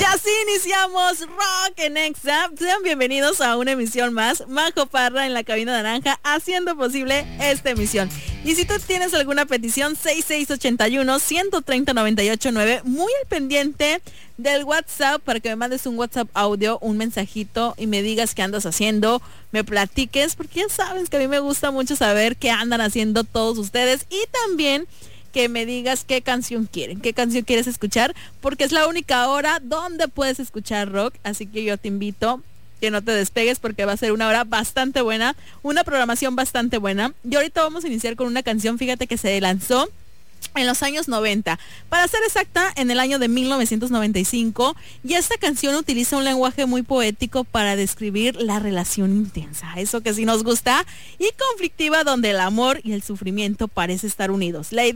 Ya sí iniciamos Rock en Exa. Sean bienvenidos a una emisión más. Majo Parra en la cabina naranja haciendo posible esta emisión. Y si tú tienes alguna petición, 6681-130-989, muy al pendiente del WhatsApp para que me mandes un WhatsApp audio, un mensajito y me digas qué andas haciendo, me platiques, porque ya sabes que a mí me gusta mucho saber qué andan haciendo todos ustedes y también que me digas qué canción quieren, qué canción quieres escuchar, porque es la única hora donde puedes escuchar rock, así que yo te invito que no te despegues porque va a ser una hora bastante buena, una programación bastante buena. Y ahorita vamos a iniciar con una canción, fíjate que se lanzó en los años 90, para ser exacta, en el año de 1995, y esta canción utiliza un lenguaje muy poético para describir la relación intensa, eso que sí nos gusta, y conflictiva, donde el amor y el sufrimiento parece estar unidos. La